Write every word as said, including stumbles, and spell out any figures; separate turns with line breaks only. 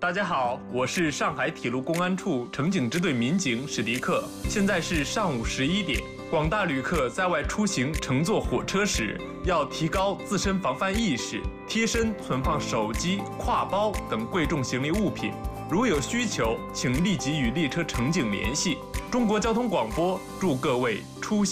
大家好，我是上海铁路公安处乘警支队民警史迪克。现在是上午十一点，广大旅客在外出行乘坐火车时，要提高自身防范意识，贴身存放手机、挎包等贵重行李物品。如有需求，请立即与列车乘警联系。中国交通广播祝各位